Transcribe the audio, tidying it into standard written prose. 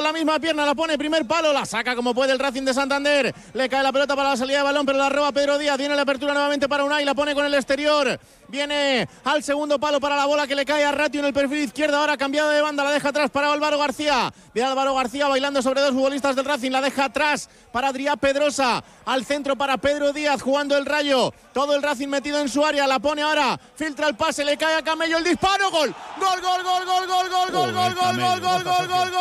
la misma pierna, la pone primer palo, la saca como puede el Racing de Santander. Le cae la pelota para la salida de balón, pero la roba Pedro Díaz. Viene la apertura nuevamente para Unai, la pone con el exterior. Viene al segundo palo para la bola que le cae a Ratio en el perfil izquierdo. Ahora cambiado de banda, la deja atrás para Álvaro García. Ve Álvaro García bailando sobre dos futbolistas del Racing. La deja atrás para Adrián Pedrosa. Al centro para Pedro Díaz jugando el Rayo. Todo el Racing metido en su área. La pone ahora. Filtra el pase. Le cae a Camello el disparo. Gol. Gol, gol, gol, gol, gol, gol, gol, gol, gol, gol, gol, gol, gol, gol.